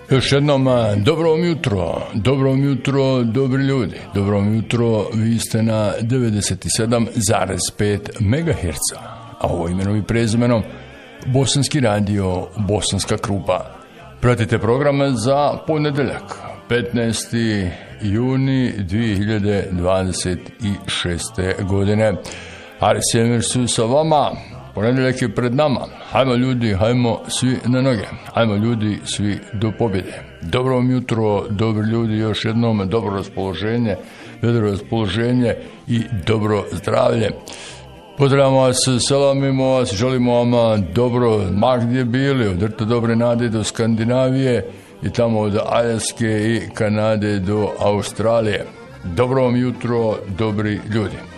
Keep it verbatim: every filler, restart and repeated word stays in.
Još jednom, dobro vam jutro, dobro vam jutro, dobri ljudi, dobro vam jutro, vi ste na devedeset sedam zarez pet megaherca, a ovo imenom i prezimenom Bosanski radio, Bosanska Krupa. Pratite program za ponedeljak, petnaesti juni dvije hiljade dvadeset šeste. godine. Aris Emir su sa vama, ponedeljak je pred nama. Hajmo ljudi, hajmo svi na noge, hajmo ljudi svi do pobjede. Dobro vam jutro, dobri ljudi, još jednom dobro raspoloženje, vedro raspoloženje i dobro zdravlje. Pozdravljamo vas, salamimo vas, želimo vam dobro, ma gdje bili, od Rta Dobre Nade do Skandinavije i tamo od Aljaske i Kanade do Australije. Dobro vam jutro, dobri ljudi.